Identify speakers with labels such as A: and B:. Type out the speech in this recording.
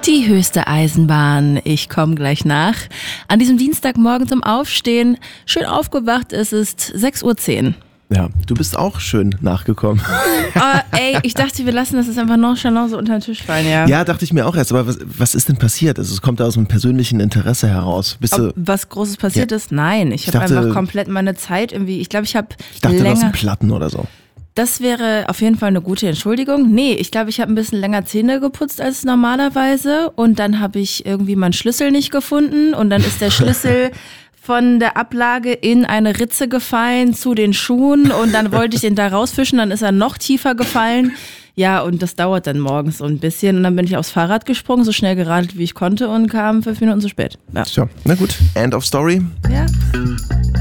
A: Die höchste Eisenbahn. Ich komme gleich nach. An diesem Dienstagmorgen zum Aufstehen. Schön aufgewacht, es ist 6:10 Uhr.
B: Ja, du bist auch schön nachgekommen.
A: Ich dachte, wir lassen das jetzt einfach nonchalant so unter den Tisch fallen, ja.
B: Ja, dachte ich mir auch erst, aber was ist denn passiert? Also es kommt da aus einem persönlichen Interesse heraus.
A: Ob was Großes passiert ist? Nein, ich habe einfach komplett meine Zeit irgendwie, ich dachte,
B: du hast einen Platten oder so.
A: Das wäre auf jeden Fall eine gute Entschuldigung. Nee, ich glaube, ich habe ein bisschen länger Zähne geputzt als normalerweise und dann habe ich irgendwie meinen Schlüssel nicht gefunden und dann ist der Schlüssel von der Ablage in eine Ritze gefallen zu den Schuhen und dann wollte ich den da rausfischen, dann ist er noch tiefer gefallen. Ja, und das dauert dann morgens so ein bisschen und dann bin ich aufs Fahrrad gesprungen, so schnell geradelt wie ich konnte und kam 5 Minuten zu spät. Ja.
B: So, na gut, end of story.
A: Ja.